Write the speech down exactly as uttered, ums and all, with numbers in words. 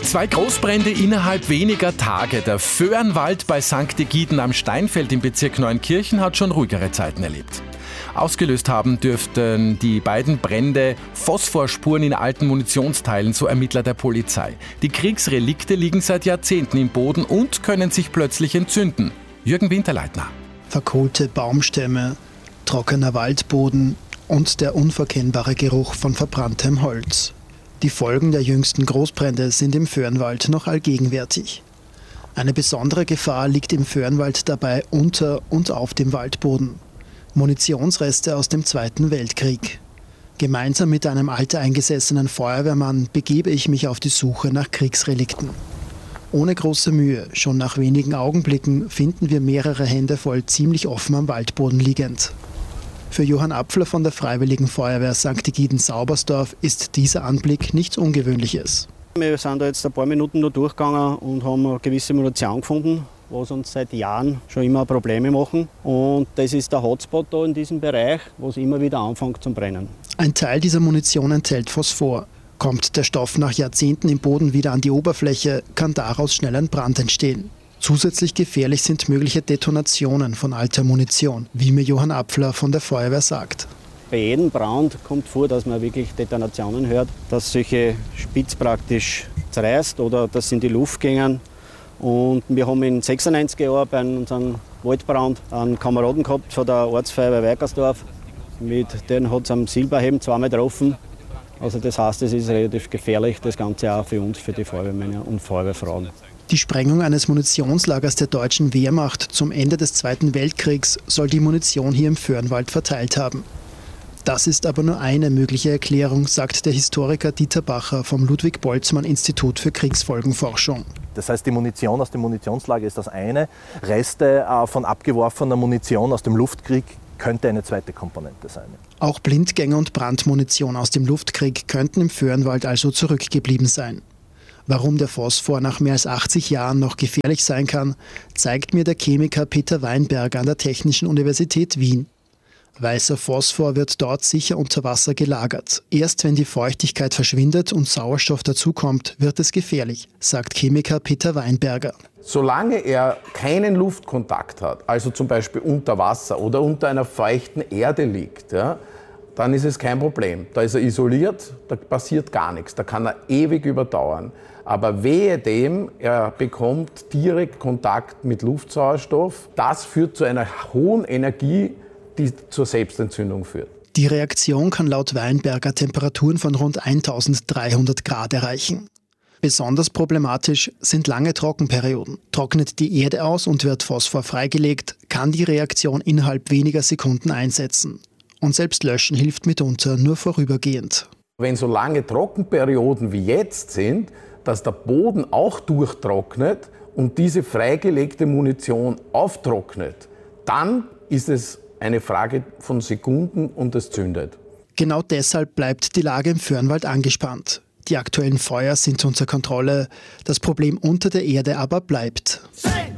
Zwei Großbrände innerhalb weniger Tage. Der Föhrenwald bei Sankt Egiden am Steinfeld im Bezirk Neunkirchen hat schon ruhigere Zeiten erlebt. Ausgelöst haben dürften die beiden Brände Phosphorspuren in alten Munitionsteilen, so Ermittler der Polizei. Die Kriegsrelikte liegen seit Jahrzehnten im Boden und können sich plötzlich entzünden. Jürgen Winterleitner. Verkohlte Baumstämme, trockener Waldboden und der unverkennbare Geruch von verbranntem Holz. Die Folgen der jüngsten Großbrände sind im Föhrenwald noch allgegenwärtig. Eine besondere Gefahr liegt im Föhrenwald dabei unter und auf dem Waldboden. Munitionsreste aus dem Zweiten Weltkrieg. Gemeinsam mit einem alteingesessenen Feuerwehrmann begebe ich mich auf die Suche nach Kriegsrelikten. Ohne große Mühe, schon nach wenigen Augenblicken, finden wir mehrere Hände voll ziemlich offen am Waldboden liegend. Für Johann Apfler von der Freiwilligen Feuerwehr Sankt Egiden-Saubersdorf ist dieser Anblick nichts Ungewöhnliches. Wir sind da jetzt ein paar Minuten nur durchgegangen und haben eine gewisse Munition gefunden, was uns seit Jahren schon immer Probleme machen. Und das ist der Hotspot da in diesem Bereich, wo es immer wieder anfängt zu brennen. Ein Teil dieser Munition enthält Phosphor. Kommt der Stoff nach Jahrzehnten im Boden wieder an die Oberfläche, kann daraus schnell ein Brand entstehen. Zusätzlich gefährlich sind mögliche Detonationen von alter Munition, wie mir Johann Apfler von der Feuerwehr sagt. Bei jedem Brand kommt vor, dass man wirklich Detonationen hört, dass solche Spitz praktisch zerreißt oder dass sie in die Luft gehen. Und wir haben in sechsundneunzig Jahren bei unserem Waldbrand einen Kameraden gehabt von der Ortsfeuerwehr Weikersdorf. Mit denen hat es am Silberheben zweimal getroffen. Also das heißt, es ist relativ gefährlich, das Ganze auch für uns, für die Feuerwehrmänner und Feuerwehrfrauen. Die Sprengung eines Munitionslagers der deutschen Wehrmacht zum Ende des Zweiten Weltkriegs soll die Munition hier im Föhrenwald verteilt haben. Das ist aber nur eine mögliche Erklärung, sagt der Historiker Dieter Bacher vom Ludwig-Boltzmann-Institut für Kriegsfolgenforschung. Das heißt, die Munition aus dem Munitionslager ist das eine. Reste äh, von abgeworfener Munition aus dem Luftkrieg könnte eine zweite Komponente sein. Auch Blindgänger und Brandmunition aus dem Luftkrieg könnten im Föhrenwald also zurückgeblieben sein. Warum der Phosphor nach mehr als achtzig Jahren noch gefährlich sein kann, zeigt mir der Chemiker Peter Weinberger an der Technischen Universität Wien. Weißer Phosphor wird dort sicher unter Wasser gelagert. Erst wenn die Feuchtigkeit verschwindet und Sauerstoff dazukommt, wird es gefährlich, sagt Chemiker Peter Weinberger. Solange er keinen Luftkontakt hat, also zum Beispiel unter Wasser oder unter einer feuchten Erde liegt, ja, dann ist es kein Problem. Da ist er isoliert, da passiert gar nichts, da kann er ewig überdauern. Aber wehe dem, er bekommt direkt Kontakt mit Luftsauerstoff, das führt zu einer hohen Energie, die zur Selbstentzündung führt. Die Reaktion kann laut Weinberger Temperaturen von rund eintausenddreihundert Grad erreichen. Besonders problematisch sind lange Trockenperioden. Trocknet die Erde aus und wird Phosphor freigelegt, kann die Reaktion innerhalb weniger Sekunden einsetzen. Und selbst löschen hilft mitunter nur vorübergehend. Wenn so lange Trockenperioden wie jetzt sind, dass der Boden auch durchtrocknet und diese freigelegte Munition auftrocknet, dann ist es eine Frage von Sekunden und es zündet. Genau deshalb bleibt die Lage im Föhrenwald angespannt. Die aktuellen Feuer sind unter Kontrolle, das Problem unter der Erde aber bleibt.